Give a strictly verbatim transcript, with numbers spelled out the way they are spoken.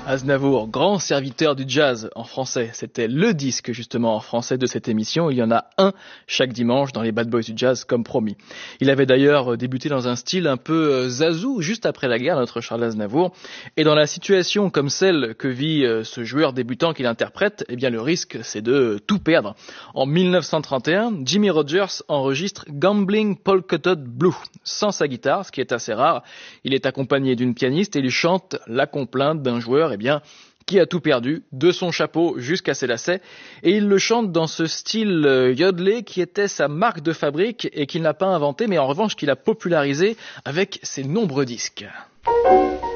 Aznavour, grand serviteur du jazz en français. C'était le disque justement en français de cette émission. Il y en a un chaque dimanche dans les Bad Boys du jazz comme promis. Il avait d'ailleurs débuté dans un style un peu zazou juste après la guerre, notre Charles Aznavour. Et dans la situation comme celle que vit ce joueur débutant qu'il interprète, eh bien le risque c'est de tout perdre. En dix-neuf cent trente et un, Jimmie Rodgers enregistre Gambling Polka Dot Blue sans sa guitare, ce qui est assez rare. Il est accompagné d'une pianiste et il chante la complainte d'un joueur eh bien, qui a tout perdu, de son chapeau jusqu'à ses lacets, et il le chante dans ce style euh, yodelé qui était sa marque de fabrique et qu'il n'a pas inventé, mais en revanche qu'il a popularisé avec ses nombreux disques.